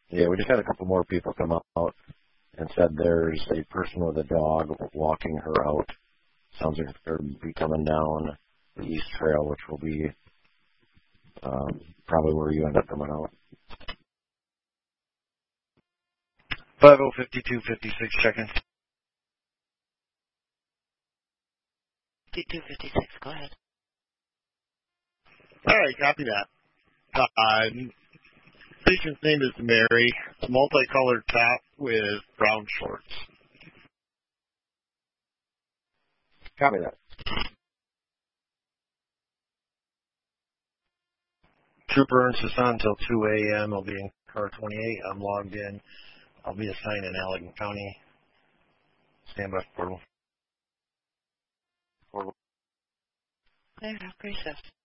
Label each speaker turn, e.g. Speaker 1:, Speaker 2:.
Speaker 1: Yeah, we just had a couple more people come out and said there's a person with a dog walking her out. Sounds like they're be coming down the East Trail, which will be probably where you end up coming out.
Speaker 2: 505256 checking.
Speaker 3: 5256, go ahead.
Speaker 4: All right, copy that. Patient's name is Mary, a multicolored top with brown shorts.
Speaker 1: Copy that.
Speaker 2: Trooper in Sasan until 2 a.m. I'll be in car 28. I'm logged in. I'll be assigned in Allegan County. Stand by portal.
Speaker 3: Okay, have a great shift.